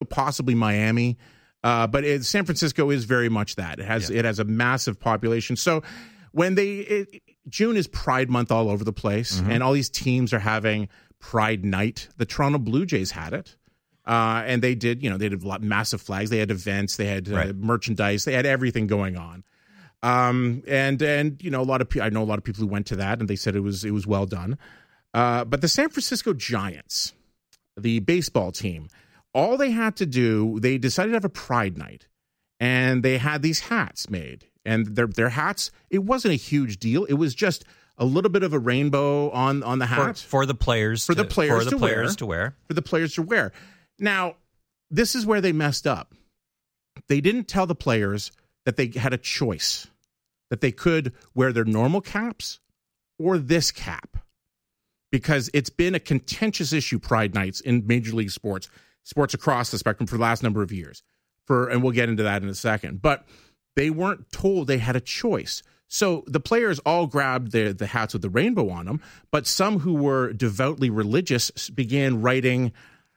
possibly Miami. But San Francisco is very much that. It has a massive population. So when June is Pride Month all over the place, and all these teams are having Pride Night. The Toronto Blue Jays had it, and they did massive flags. They had events. They had merchandise. They had everything going on. And a lot of I know a lot of people who went to that, and they said it was well done. But the San Francisco Giants, the baseball team, all they had to do, they decided to have a Pride Night, and they had these hats made. And their hats, it wasn't a huge deal. It was just a little bit of a rainbow on the hat for the players to wear. Now, this is where they messed up. They didn't tell the players that they had a choice, that they could wear their normal caps or this cap, because it's been a contentious issue, Pride Nights, in Major League sports across the spectrum for the last number of years. And we'll get into that in a second. But they weren't told they had a choice. So the players all grabbed the hats with the rainbow on them, but some who were devoutly religious began writing.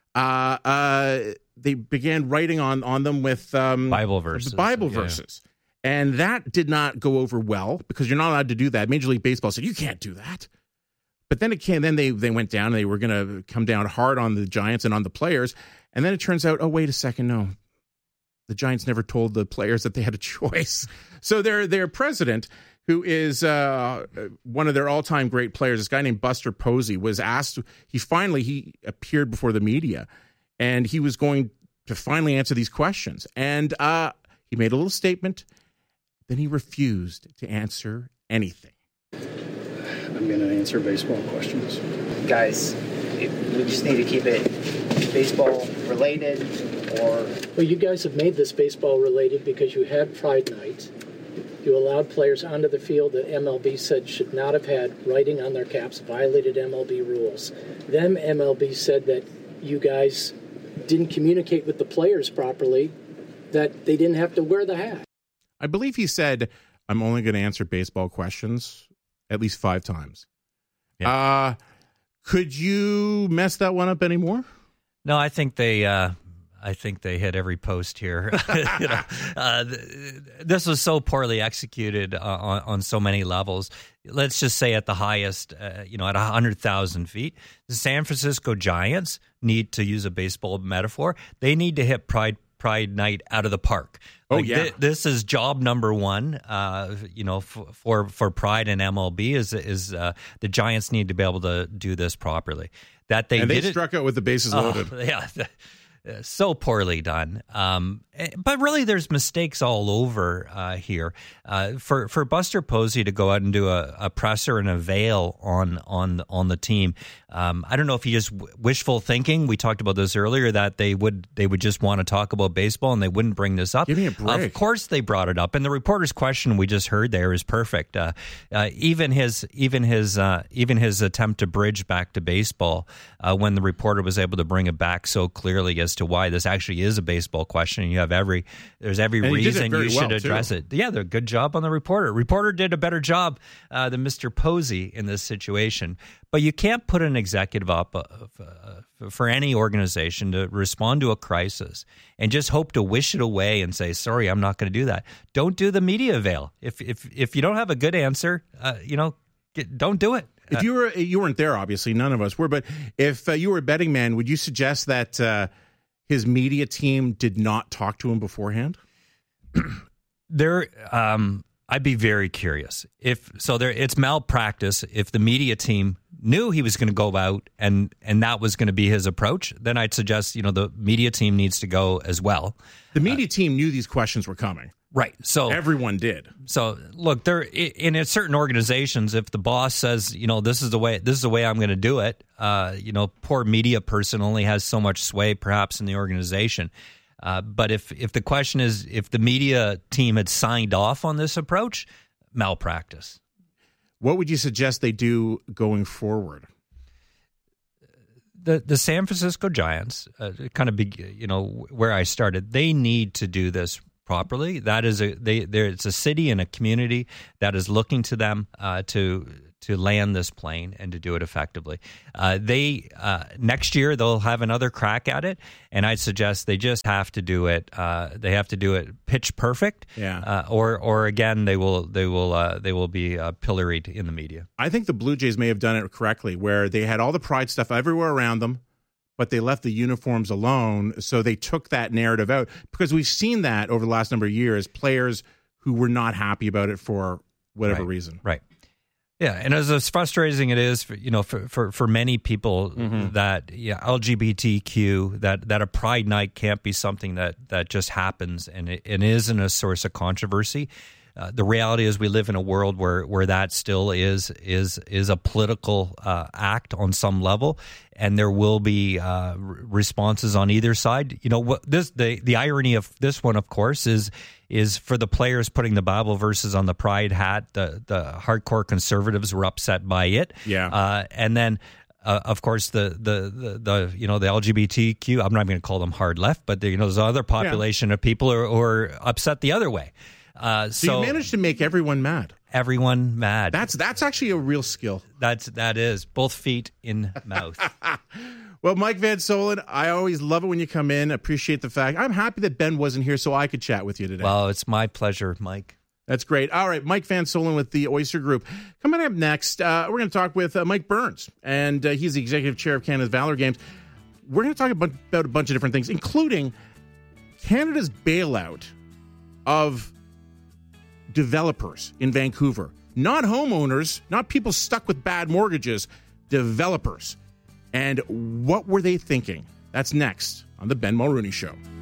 They began writing on them with Bible verses. And that did not go over well, because you're not allowed to do that. Major League Baseball said you can't do that. But then they went down, and they were going to come down hard on the Giants and on the players. And then it turns out, oh, wait a second, no. The Giants never told the players that they had a choice. So their president, who is one of their all-time great players, this guy named Buster Posey, was asked. He appeared before the media, and he was going to finally answer these questions. And he made a little statement. Then he refused to answer anything. I'm going to answer baseball questions. Guys, we just need to keep it baseball related, or... Well, you guys have made this baseball related because you had Pride Night. You allowed players onto the field that MLB said should not have had writing on their caps, violated MLB rules. Then MLB said that you guys didn't communicate with the players properly, that they didn't have to wear the hat. I believe he said, I'm only going to answer baseball questions at least 5 times. Yeah. Could you mess that one up anymore? No, I think they hit every post here. This was so poorly executed on so many levels. Let's just say at the highest, at 100,000 feet, the San Francisco Giants need, to use a baseball metaphor, they need to hit Pride Night out of the park. This is job number one. For Pride and MLB is the Giants need to be able to do this properly. They struck out with the bases loaded. So poorly done. But really, there's mistakes all over here. For Buster Posey to go out and do a presser and a veil on the team, I don't know if he just wishful thinking. We talked about this earlier, that they would just want to talk about baseball and they wouldn't bring this up. Give me a break. Of course, they brought it up, and the reporter's question we just heard there is perfect. Even his attempt to bridge back to baseball, when the reporter was able to bring it back so clearly as to why this actually is a baseball question, and you have there's every reason you should address it. Yeah, they're good job on the reporter. Reporter did a better job than Mr. Posey in this situation. But you can't put an executive up for any organization to respond to a crisis and just hope to wish it away and say, sorry, I'm not going to do that. Don't do the media veil. If you don't have a good answer, don't do it. If you weren't there, obviously, none of us were, but if you were a betting man, would you suggest that his media team did not talk to him beforehand? I'd be very curious. It's malpractice. If the media team knew he was going to go out and that was going to be his approach, then I'd suggest the media team needs to go as well. The media team knew these questions were coming. Right. So everyone did. So look, there in certain organizations, if the boss says, this is the way I'm going to do it, poor media person only has so much sway perhaps in the organization. But if the question is, if the media team had signed off on this approach, malpractice. What would you suggest they do going forward? The San Francisco Giants, where I started, they need to do this properly. That is it's a city and a community that is looking to them to land this plane and to do it effectively. They next year they'll have another crack at it, and I'd suggest they just have to do it. They have to do it pitch perfect, or again they will be pilloried in the media. I think the Blue Jays may have done it correctly, where they had all the pride stuff everywhere around them, but they left the uniforms alone. So they took that narrative out, because we've seen that over the last number of years, players who were not happy about it for whatever reason. Right. Yeah, and as frustrating it is, for many people that LGBTQ, that a Pride Night can't be something that just happens and it isn't a source of controversy. The reality is we live in a world where that still is a political act on some level, and there will be responses on either side. The irony of this one, of course, is for the players putting the Bible verses on the Pride hat. The hardcore conservatives were upset by it. Yeah, and then. Of course, the LGBTQ. I'm not going to call them hard left, but there's other population of people who are upset the other way. So you managed to make everyone mad. Everyone mad. That's actually a real skill. That is both feet in mouth. Well, Mike Van Soelen, I always love it when you come in. Appreciate the fact. I'm happy that Ben wasn't here so I could chat with you today. Well, it's my pleasure, Mike. That's great. All right, Mike Van Soelen with the Oyster Group. Coming up next, we're going to talk with Mike Burns, and he's the executive chair of Canada's Valor Games. We're going to talk about a bunch of different things, including Canada's bailout of developers in Vancouver. Not homeowners, not people stuck with bad mortgages, developers. And what were they thinking? That's next on The Ben Mulrooney Show.